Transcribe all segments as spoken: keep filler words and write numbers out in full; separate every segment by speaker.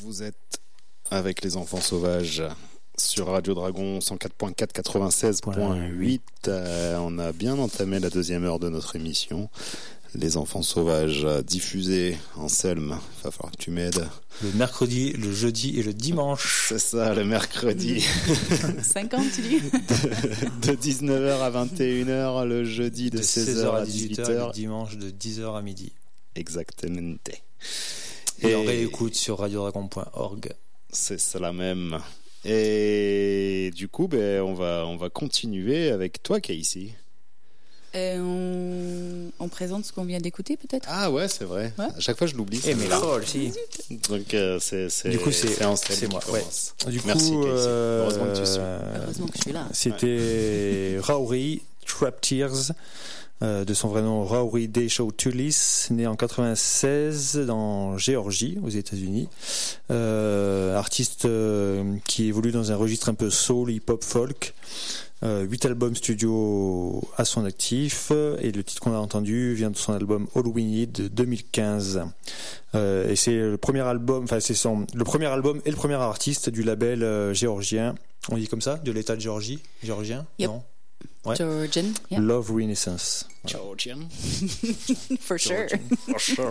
Speaker 1: Vous êtes avec les enfants sauvages sur Radio Dragon cent quatre point quatre, quatre-vingt-seize point huit. Euh, on a bien entamé la deuxième heure de notre émission. Les enfants sauvages diffusés en Selm. Il va falloir que tu m'aides.
Speaker 2: Le mercredi, le jeudi et le dimanche.
Speaker 1: C'est ça, le mercredi.
Speaker 3: cinquante, tu dis
Speaker 1: de, de dix-neuf heures à vingt et une heures, le jeudi de, de seize heures à dix-huit heures.
Speaker 2: Et le dimanche de dix heures à midi.
Speaker 1: Exactement.
Speaker 2: Et, et on réécoute sur radio dragon point org.
Speaker 1: C'est ça la même. Et du coup, ben, on va, on va continuer avec toi, Casey.
Speaker 3: Euh, on... on présente ce qu'on vient d'écouter, peut-être.
Speaker 1: Ah ouais, c'est vrai. Ouais. À chaque fois, je l'oublie.
Speaker 2: Et mais là, aussi.
Speaker 1: Donc euh, c'est, c'est
Speaker 2: du coup c'est,
Speaker 1: c'est, en c'est
Speaker 2: moi. Ouais.
Speaker 1: Du
Speaker 2: coup, Merci, euh,
Speaker 1: heureusement que tu suis.
Speaker 3: Heureusement que je suis là.
Speaker 2: C'était Rauri Trap Tears. Euh, de son vrai nom Rauri Desho Tulis, né en quatre-vingt-seize dans Géorgie, aux États-Unis. Euh, artiste euh, qui évolue dans un registre un peu soul, hip-hop, folk. Euh, huit albums studio à son actif, et le titre qu'on a entendu vient de son album All We Need de deux mille quinze. Euh, et c'est le premier album, enfin c'est son le premier album et le premier artiste du label euh, géorgien. On dit comme ça, de l'État de Géorgie, géorgien,
Speaker 3: yep.
Speaker 2: Non. Ouais.
Speaker 3: Georgian, yeah.
Speaker 2: Love Renaissance.
Speaker 1: Voilà. Georgian.
Speaker 3: For sure.
Speaker 1: For sure.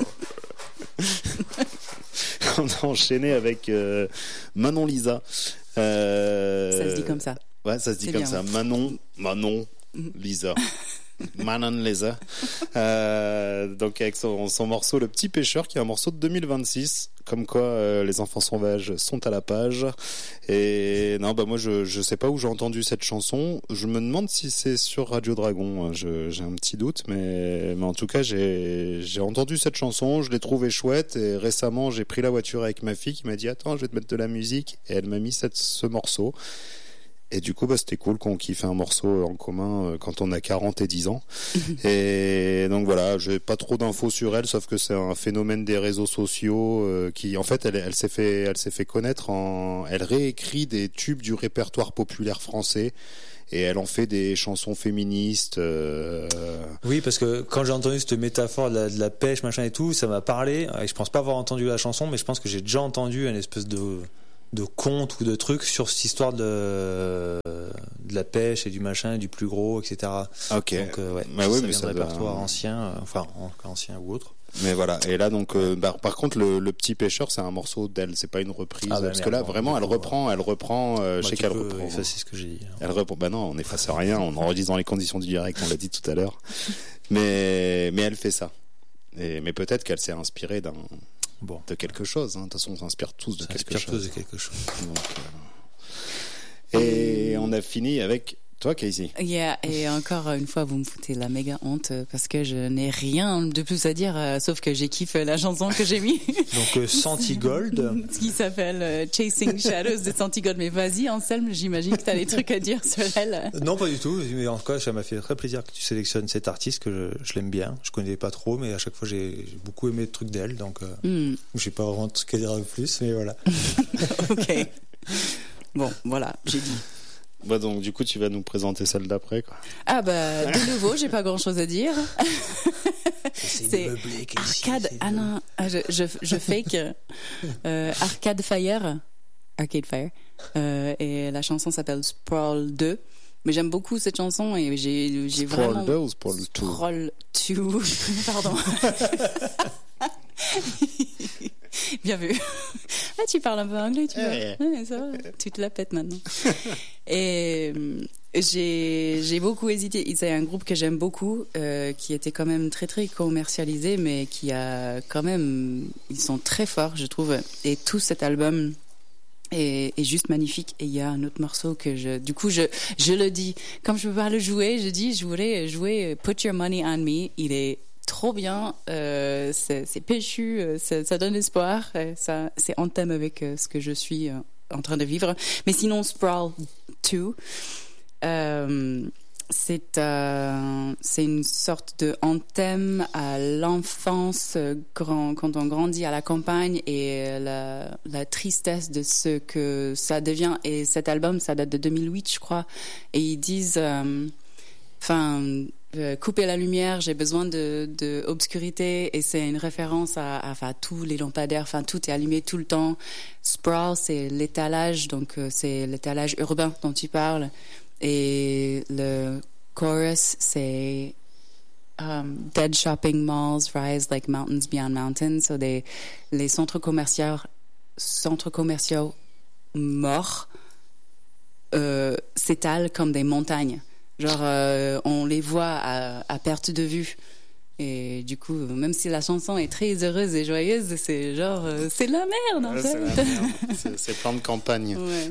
Speaker 1: On a enchaîné avec euh, Manon Lisa. Euh...
Speaker 3: Ça se dit comme ça.
Speaker 1: Ouais, ça se dit
Speaker 3: C'est
Speaker 1: comme
Speaker 3: bien.
Speaker 1: ça. Manon, Manon, Lisa. Manon Lisa. Euh, donc avec son, son morceau Le Petit Pêcheur, qui est un morceau de deux mille vingt-six. Comme quoi, euh, les enfants sauvages sont à la page. Et non, bah moi, je je sais pas où j'ai entendu cette chanson. Je me demande si c'est sur Radio Dragon. Je, j'ai un petit doute, mais mais en tout cas, j'ai j'ai entendu cette chanson. Je l'ai trouvée chouette. Et récemment, j'ai pris la voiture avec ma fille qui m'a dit attends, je vais te mettre de la musique. Et elle m'a mis cette ce morceau. Et du coup, bah, c'était cool qu'on kiffe un morceau en commun euh, quand on a quarante et dix ans. Et donc voilà, j'ai pas trop d'infos sur elle, sauf que c'est un phénomène des réseaux sociaux euh, qui, en fait, elle, elle s'est fait, elle s'est fait connaître en, elle réécrit des tubes du répertoire populaire français. Et elle en fait des chansons féministes. Euh...
Speaker 2: Oui, parce que quand j'ai entendu cette métaphore de la, de la pêche, machin et tout, ça m'a parlé. Et je pense pas avoir entendu la chanson, mais je pense que j'ai déjà entendu une espèce de de contes ou de trucs sur cette histoire de de la pêche et du machin, du plus gros, et cetera.
Speaker 1: Ok.
Speaker 2: Donc euh, ouais,
Speaker 1: bah
Speaker 2: ça
Speaker 1: oui,
Speaker 2: vient
Speaker 1: mais
Speaker 2: de
Speaker 1: ça
Speaker 2: répertoire
Speaker 1: doit...
Speaker 2: ancien, euh, enfin ancien ou autre.
Speaker 1: Mais voilà. Et là donc, euh, bah, par contre, le, le Petit Pêcheur, c'est un morceau d'elle, c'est pas une reprise,
Speaker 2: ah bah
Speaker 1: parce
Speaker 2: merde,
Speaker 1: que là,
Speaker 2: bon,
Speaker 1: vraiment, elle reprend, elle reprend. Euh,
Speaker 2: bah,
Speaker 1: je sais qu'elle
Speaker 2: peux
Speaker 1: reprend.
Speaker 2: effacer ce que j'ai dit.
Speaker 1: Elle reprend. Bah non, on n'efface rien. On enregistre dans les conditions du direct. On l'a dit tout à l'heure. Mais mais elle fait ça. Et mais peut-être qu'elle s'est inspirée d'un
Speaker 2: bon
Speaker 1: de quelque chose. Hein. De toute façon, on s'inspire tous de
Speaker 2: ça
Speaker 1: quelque
Speaker 2: inspire
Speaker 1: chose.
Speaker 2: tous de quelque chose.
Speaker 1: Donc, euh... Et on a fini avec toi, Casey.
Speaker 3: Yeah, et encore une fois, vous me foutez la méga honte parce que je n'ai rien de plus à dire, euh, sauf que j'ai kiffé la chanson que j'ai mis.
Speaker 2: Donc euh, Santigold.
Speaker 3: Ce qui s'appelle euh, Chasing Shadows de Santigold. Mais vas-y, Anselme, j'imagine que tu as des trucs à dire sur elle.
Speaker 2: Non, pas du tout. Mais en tout cas, ça m'a fait très plaisir que tu sélectionnes cet artiste, que je, je l'aime bien. Je connais pas trop, mais à chaque fois, j'ai, j'ai beaucoup aimé le truc d'elle. Donc, euh, mm. j'ai pas vraiment de truc à dire de plus, mais voilà.
Speaker 3: Ok. Bon, voilà, j'ai dit.
Speaker 1: Bah donc du coup tu vas nous présenter celle d'après quoi.
Speaker 3: Ah bah de nouveau j'ai pas grand chose à dire.
Speaker 2: C'est,
Speaker 3: c'est
Speaker 2: meubler,
Speaker 3: Arcade ah non ah, je, je, je fake euh, Arcade Fire Arcade Fire euh, et la chanson s'appelle Sprawl deux, mais j'aime beaucoup cette chanson et j'ai, j'ai
Speaker 1: Sprawl
Speaker 3: vraiment
Speaker 1: deux ou Sprawl deux
Speaker 3: Sprawl deux pardon. Bien vu. Ah, tu parles un peu anglais, tu vois.
Speaker 1: Yeah.
Speaker 3: Ouais, ça va. Tu te la pètes maintenant. Et j'ai j'ai beaucoup hésité. C'est un groupe que j'aime beaucoup, euh, qui était quand même très très commercialisé, mais qui a quand même, ils sont très forts, je trouve. Et tout cet album est, est juste magnifique. Et il y a un autre morceau que je, du coup, je je le dis. Comme je peux pas le jouer, je dis, je voulais jouer Put Your Money on Me. Il est trop bien, euh, c'est, c'est péchu, euh, ça, ça donne espoir, euh, ça, c'est en thème avec euh, ce que je suis euh, en train de vivre. Mais sinon, Sprawl deux, euh, c'est, euh, c'est une sorte de anthème à l'enfance euh, grand, quand on grandit à la campagne et la, la tristesse de ce que ça devient. Et cet album, ça date de deux mille huit, je crois. Et ils disent, enfin, euh, euh, couper la lumière, j'ai besoin de, de obscurité, et c'est une référence à, à enfin, tous les lampadaires, enfin tout est allumé tout le temps. Sprawl, c'est l'étalage, donc euh, c'est l'étalage urbain dont tu parles, et le chorus, c'est um, dead shopping malls rise like mountains beyond mountains, so des, les centres commerciaux, centres commerciaux morts euh, s'étalent comme des montagnes. Genre, euh, on les voit à, à perte de vue. Et du coup, même si la chanson est très heureuse et joyeuse, c'est genre, euh, c'est la merde, en
Speaker 1: Ouais,
Speaker 3: fait.
Speaker 1: c'est, la merde. c'est, c'est plan de campagne.
Speaker 3: Ouais.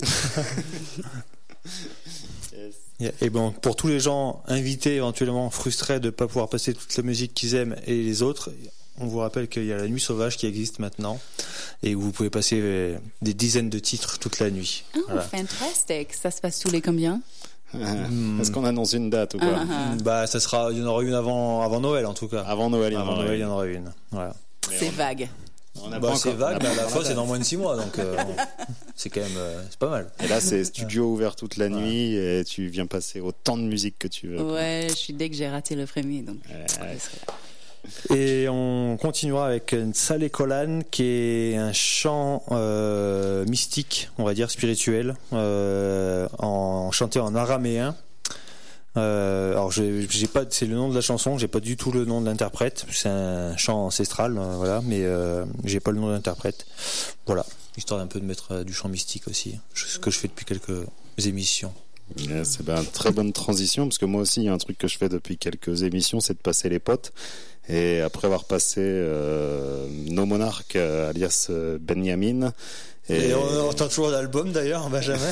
Speaker 1: Yes.
Speaker 2: Et bon, pour tous les gens invités, éventuellement frustrés de ne pas pouvoir passer toute la musique qu'ils aiment et les autres, on vous rappelle qu'il y a la Nuit Sauvage qui existe maintenant et où vous pouvez passer des dizaines de titres toute la nuit.
Speaker 3: Oh,
Speaker 2: Voilà.
Speaker 3: fantastique. Ça se passe tous les combien?
Speaker 1: Euh, Est-ce qu'on annonce une date ou quoi?
Speaker 3: Ah, ah.
Speaker 2: Bah, ça sera, il y en aura une avant, avant Noël en tout cas.
Speaker 1: Avant Noël, il y en
Speaker 2: Avant
Speaker 1: aura
Speaker 2: Noël, il y
Speaker 1: une.
Speaker 2: en aura une. Voilà.
Speaker 1: Mais
Speaker 3: C'est
Speaker 1: on-
Speaker 3: vague.
Speaker 1: on n'a
Speaker 2: Bah,
Speaker 1: pas
Speaker 2: c'est
Speaker 1: encore-
Speaker 2: vague,
Speaker 1: on
Speaker 2: mais
Speaker 1: n'a
Speaker 2: à la
Speaker 1: pas
Speaker 2: fois
Speaker 1: encore
Speaker 2: c'est
Speaker 1: la
Speaker 2: dans moins de six mois, donc euh, c'est quand même, euh, c'est pas mal.
Speaker 1: date. Et là, c'est studio ouvert toute la nuit et tu viens passer autant de musique que tu veux.
Speaker 3: Ouais, je suis dès que j'ai raté le premier, donc.
Speaker 1: Ouais.
Speaker 3: je serai là.
Speaker 2: Et on continuera avec Nsale Kolan, qui est un chant euh, mystique, on va dire spirituel, euh, en chanté en araméen. Euh, alors j'ai, j'ai pas, c'est le nom de la chanson, j'ai pas du tout le nom de l'interprète. C'est un chant ancestral, euh, voilà, mais euh, j'ai pas le nom de l'interprète. Voilà, histoire d'un peu de mettre euh, du chant mystique aussi, ce que je fais depuis quelques émissions.
Speaker 1: Yeah, c'est ben, une très bonne transition parce que moi aussi, il y a un truc que je fais depuis quelques émissions, c'est de passer les potes. Et après avoir passé euh, No Monarch, euh, alias euh, Benjamin.
Speaker 2: Et, et on entend toujours l'album d'ailleurs, Benjamin.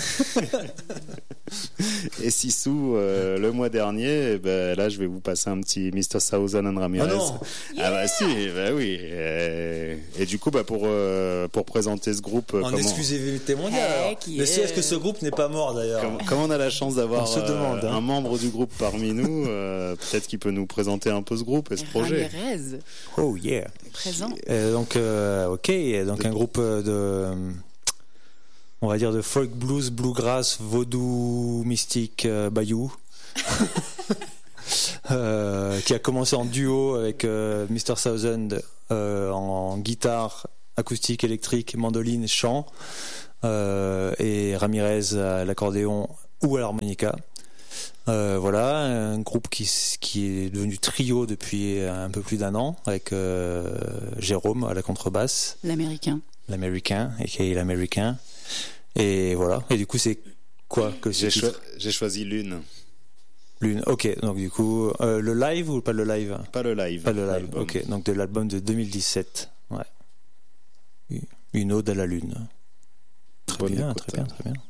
Speaker 1: Et Sissou euh, le mois dernier, et ben, là je vais vous passer un petit mister Thousand and Ramirez.
Speaker 2: Ah non.
Speaker 1: Ah bah si, bah oui. Et, et du coup, bah pour euh, pour présenter ce groupe, euh,
Speaker 2: En
Speaker 1: comment,
Speaker 2: exclusivité mondiale. alors.
Speaker 3: Heck
Speaker 2: Mais si,
Speaker 3: yeah.
Speaker 2: est-ce que ce groupe n'est pas mort d'ailleurs?
Speaker 1: comme, comme on a la chance d'avoir
Speaker 2: On se
Speaker 1: euh,
Speaker 2: demande, hein.
Speaker 1: un membre du groupe parmi nous, euh, peut-être qu'il peut nous présenter un peu ce groupe et ce projet.
Speaker 3: Ramirez,
Speaker 2: Oh yeah.
Speaker 3: présent.
Speaker 2: Euh, donc euh, ok, donc un groupe de, on va dire de folk blues, bluegrass, vaudou, mystique, euh, bayou, euh, qui a commencé en duo avec euh, mister Thousand euh, en guitare acoustique, électrique, mandoline, chant, euh, et Ramirez à l'accordéon ou à l'harmonica. Euh, voilà, un groupe qui, qui est devenu trio depuis un peu plus d'un an avec euh, Jérôme à la contrebasse,
Speaker 3: L'américain.
Speaker 2: l'américain, et qui est l'américain. Et voilà, et du coup c'est quoi que ce
Speaker 1: J'ai,
Speaker 2: titre
Speaker 1: cho- j'ai choisi l'une,
Speaker 2: Lune, ok, donc du coup, euh, le live ou pas le live?
Speaker 1: pas le live.
Speaker 2: Pas le live,
Speaker 1: l'album.
Speaker 2: ok, donc de l'album de deux mille dix-sept, ouais. Une ode à la lune. Très
Speaker 1: Bonne
Speaker 2: bien,
Speaker 1: écoute.
Speaker 2: très bien, très bien.